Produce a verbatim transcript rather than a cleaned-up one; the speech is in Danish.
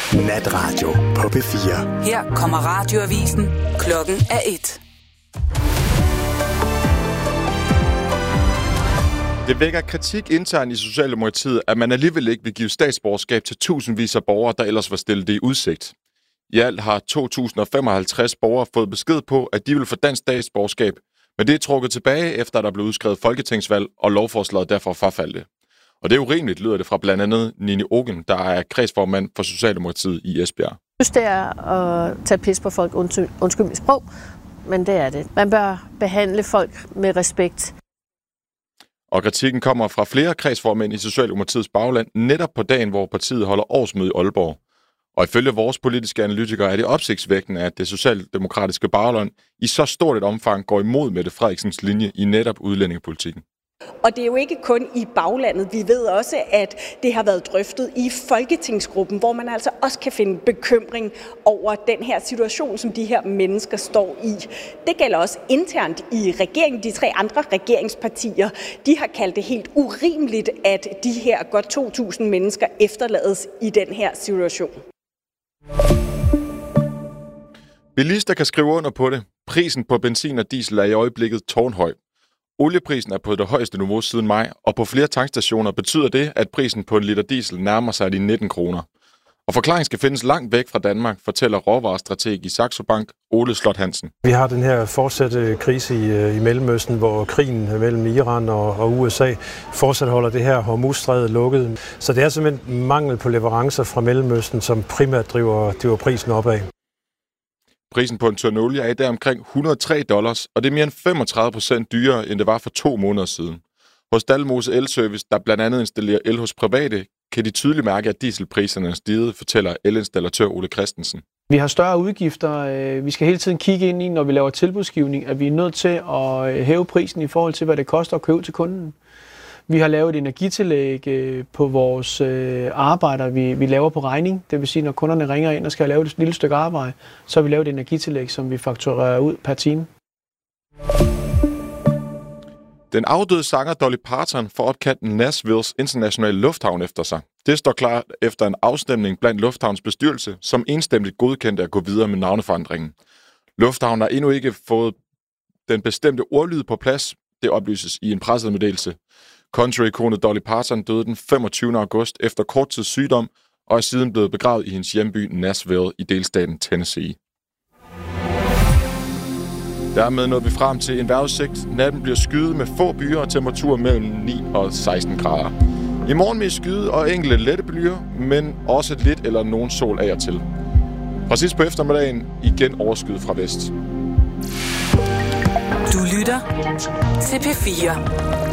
Natradio på P fire. Her kommer radioavisen. Klokken er et. Det vækker kritik internt i Socialdemokratiet, at man alligevel ikke vil give statsborgerskab til tusindvis af borgere, der ellers var stillet det i udsigt. I alt har to tusind og femoghalvtreds borgere fået besked på, at de vil få dansk statsborgerskab, men det er trukket tilbage, efter der blev udskrevet folketingsvalg, og lovforslaget derfor forfaldte. Og det er urimeligt, lyder det fra blandt andet Nini Ogen, der er kredsformand for Socialdemokratiet i Esbjerg. Jeg synes, det er at tage pis på folk, undskyld, undskyld mit sprog, men det er det. Man bør behandle folk med respekt. Og kritikken kommer fra flere kredsformænd i Socialdemokratiets bagland, netop på dagen, hvor partiet holder årsmøde i Aalborg. Og ifølge vores politiske analytikere er det opsigtsvækkende, at det socialdemokratiske bagland i så stort et omfang går imod Mette Frederiksens linje i netop udlændingepolitikken. Og det er jo ikke kun i baglandet. Vi ved også, at det har været drøftet i Folketingsgruppen, hvor man altså også kan finde bekymring over den her situation, som de her mennesker står i. Det gælder også internt i regeringen. De tre andre regeringspartier, de har kaldt det helt urimeligt, at de her godt to tusind mennesker efterlades i den her situation. Bilister kan skrive under på det. Prisen på benzin og diesel er i øjeblikket tårnhøj. Olieprisen er på det højeste niveau siden maj, og på flere tankstationer betyder det, at prisen på en liter diesel nærmer sig de nitten kroner. Og forklaringen skal findes langt væk fra Danmark, fortæller råvarestrateg i Saxo Bank, Ole Slot Hansen. Vi har den her fortsatte krise i, i Mellemøsten, hvor krigen mellem Iran og, og U S A fortsat holder det her Hormuzstrædet lukket. Så det er simpelthen mangel på leverancer fra Mellemøsten, som primært driver, driver prisen opad. Prisen på en tønde olie er i dag omkring et hundrede og tre dollars, og det er mere end femogtredive procent dyrere, end det var for to måneder siden. Hos Dalmose Elservice, der blandt andet installerer el hos private, kan de tydeligt mærke, at dieselpriserne er steget, fortæller elinstallatør Ole Christensen. Vi har større udgifter. Vi skal hele tiden kigge ind i, når vi laver tilbudsgivning, at vi er nødt til at hæve prisen i forhold til, hvad det koster at købe til kunden. Vi har lavet et energitillæg på vores arbejder, vi, vi laver på regning. Det vil sige, når kunderne ringer ind og skal lave et lille stykke arbejde, så har vi lavet et energitillæg, som vi fakturerer ud per time. Den afdøde sanger Dolly Parton får opkaldt Nashvilles internationale lufthavn efter sig. Det står klart efter en afstemning blandt lufthavns bestyrelse, som enstemmigt godkendte at gå videre med navneforandringen. Lufthavnen har endnu ikke fået den bestemte ordlyd på plads. Det oplyses i en pressemeddelelse. Country-ikonet Dolly Parton døde den femogtyvende august efter kort tids sygdom, og er siden blevet begravet i hendes hjemby Nashville i delstaten Tennessee. Dermed nåede vi frem til en vejrudsigt. Natten bliver skyet med få byer og temperaturer mellem ni og seksten grader. I morgen vil skyde og enkelte lette byer, men også lidt eller nogen sol af og til. Præcis på eftermiddagen igen overskyet fra vest. Du lytter til P fire.